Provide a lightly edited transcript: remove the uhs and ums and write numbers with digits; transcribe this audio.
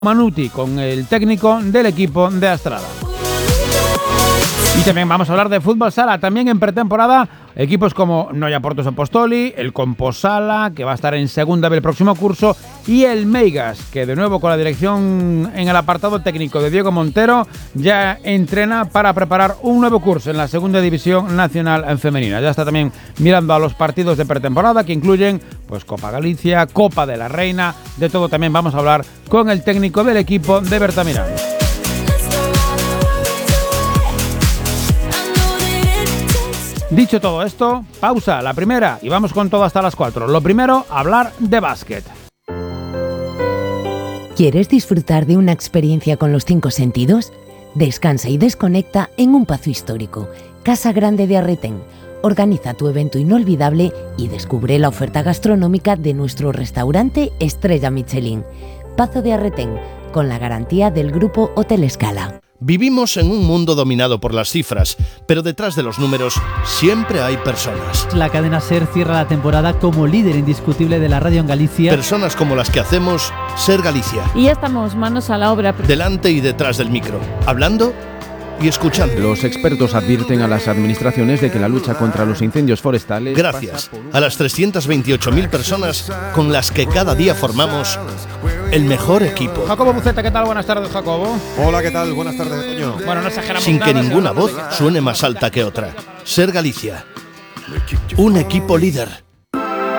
Manuti con el técnico del equipo de Astrada. Y también vamos a hablar de fútbol sala, también en pretemporada, equipos como Noia Portos Apostoli, el Composala, que va a estar en segunda B el próximo curso, y el Meigas, que de nuevo con la dirección en el apartado técnico de Diego Montero, ya entrena para preparar un nuevo curso en la segunda división nacional femenina. Ya está también mirando a los partidos de pretemporada, que incluyen pues Copa Galicia, Copa de la Reina, de todo también vamos a hablar con el técnico del equipo de Bertamirano. Dicho todo esto, pausa, la primera, y vamos con todo hasta las 4. Lo primero, hablar de básquet. ¿Quieres disfrutar de una experiencia con los 5 sentidos? Descansa y desconecta en un pazo histórico, Casa Grande de Arretén. Organiza tu evento inolvidable y descubre la oferta gastronómica de nuestro restaurante Estrella Michelin. Pazo de Arretén, con la garantía del Grupo Hotel Escala. Vivimos en un mundo dominado por las cifras, pero detrás de los números siempre hay personas. La cadena SER cierra la temporada como líder indiscutible de la radio en Galicia. Personas como las que hacemos SER Galicia. Y ya estamos manos a la obra. Delante y detrás del micro, hablando y escuchando. Los expertos advierten a las administraciones de que la lucha contra los incendios forestales... Gracias a las 328.000 personas con las que cada día formamos el mejor equipo. Jacobo Buceta, ¿qué tal? Buenas tardes, Jacobo. Hola, ¿qué tal? Buenas tardes, Toño. Bueno, no exageramos Sin que nada, ninguna voz suene más alta que otra. SER Galicia. Un equipo líder.